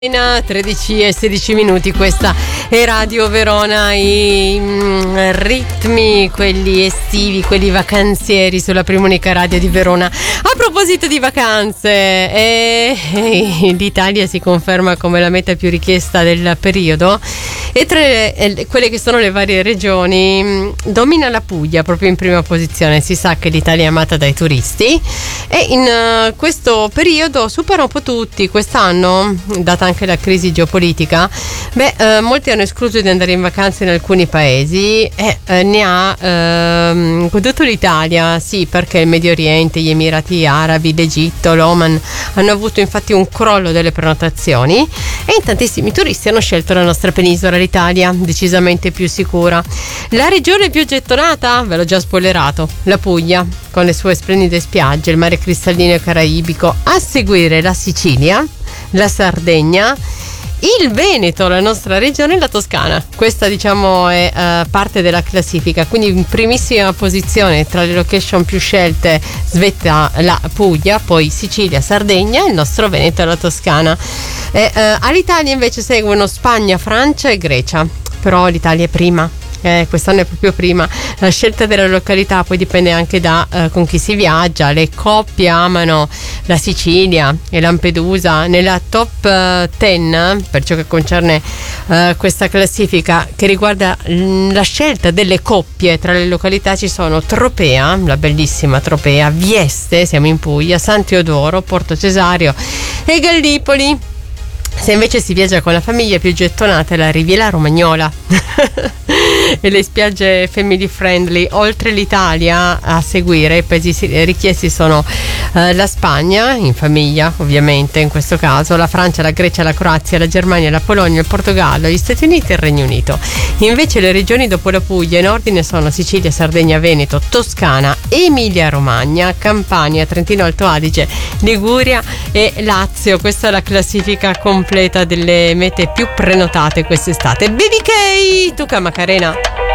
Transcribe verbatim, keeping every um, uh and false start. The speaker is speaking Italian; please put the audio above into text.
tredici e sedici minuti, questa è Radio Verona, i mm, ritmi, quelli estivi, quelli vacanzieri sulla prima unica radio di Verona. A proposito di vacanze, eh, eh, l'Italia si conferma come la meta più richiesta del periodo e tra le, eh, quelle che sono le varie regioni mh, domina la Puglia proprio in prima posizione. Si sa che l'Italia è amata dai turisti e in uh, questo periodo supera un po' tutti. Quest'anno, data anche la crisi geopolitica, beh, eh, molti hanno escluso di andare in vacanza in alcuni paesi e eh, ne ha eh, goduto l'Italia, sì, perché il Medio Oriente, gli Emirati Arabi, l'Egitto, l'Oman hanno avuto infatti un crollo delle prenotazioni e in tantissimi turisti hanno scelto la nostra penisola, l'Italia, decisamente più sicura. La regione più gettonata, ve l'ho già spoilerato, la Puglia, con le sue splendide spiagge, il mare cristallino e caraibico, a seguire la Sicilia, la Sardegna, il Veneto, la nostra regione, e la Toscana. Questa, diciamo, è uh, parte della classifica, quindi in primissima posizione tra le location più scelte svetta la Puglia, poi Sicilia, Sardegna, il nostro Veneto e la Toscana. E, uh, all'Italia invece seguono Spagna, Francia e Grecia, però l'Italia è prima. Eh, quest'anno è proprio prima. La scelta della località poi dipende anche da eh, con chi si viaggia. Le coppie amano la Sicilia e Lampedusa. Nella top dieci, per ciò che concerne eh, questa classifica che riguarda l- la scelta delle coppie tra le località, ci sono Tropea, la bellissima Tropea, Vieste, siamo in Puglia, San Teodoro, Porto Cesario e Gallipoli. Se invece si viaggia con la famiglia, più gettonata è la Riviera Romagnola e le spiagge family friendly. Oltre l'Italia, a seguire i paesi richiesti sono eh, la Spagna, in famiglia ovviamente in questo caso, la Francia, la Grecia, la Croazia, la Germania, la Polonia, il Portogallo, gli Stati Uniti e il Regno Unito. Invece le regioni dopo la Puglia in ordine sono Sicilia, Sardegna, Veneto, Toscana, Emilia Romagna, Campania, Trentino Alto Adige, Liguria e Lazio. Questa è la classifica completa delle mete più prenotate quest'estate. Baby K, tu Macarena.